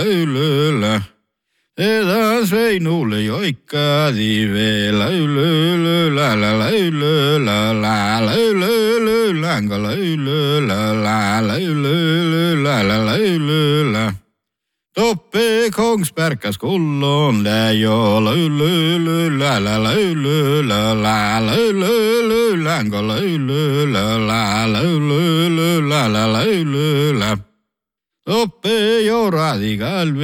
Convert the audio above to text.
Laulöla. Eða sveinúli joikkaði vel. Laulöla, laulöla, laulöla, laulöla, laulöla. Toppe Kongsbergas kullon läjö. Laulöla, laulöla, laulöla. Toppe joradi kalvi.